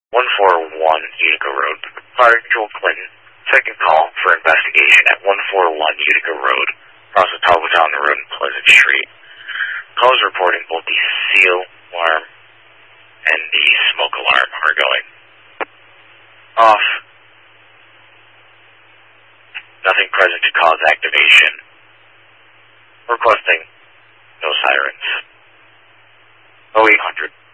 141 Utica Road. Fire Control Clinton. Second call for investigation at 141 Utica Road, across the Talbottown Road and Pleasant Street. Calls reporting both the seal alarm and the smoke alarm are going off. Nothing present to cause activation. Requesting no sirens. 0800.